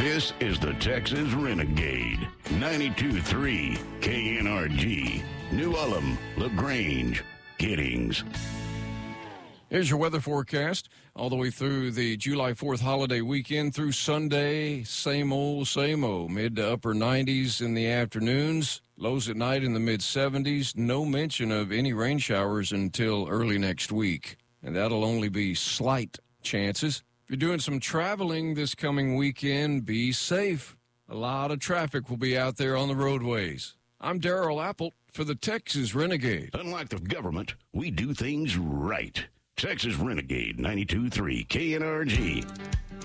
This is the Texas Renegade. 92.3 KNRG. New Ulm, LaGrange, Giddings. Here's your weather forecast all the way through the July 4th holiday weekend through Sunday. Same old, mid to upper 90s in the afternoons, lows at night in the mid 70s. No mention of any rain showers until early next week, and that'll only be slight chances. If you're doing some traveling this coming weekend, be safe. A lot of traffic will be out there on the roadways. I'm Darrell Apple for the Texas Renegade. Unlike the government, we do things right. Texas Renegade 92.3 KNRG.